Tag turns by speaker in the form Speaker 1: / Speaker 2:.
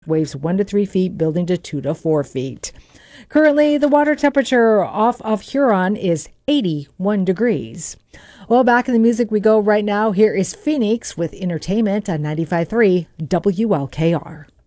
Speaker 1: Waves 1 to 3 feet, building to 2 to 4 feet. Currently, the water temperature off of Huron is 81 degrees. Well, back in the music we go right now. Here is Phoenix with Entertainment on 95.3 WLKR.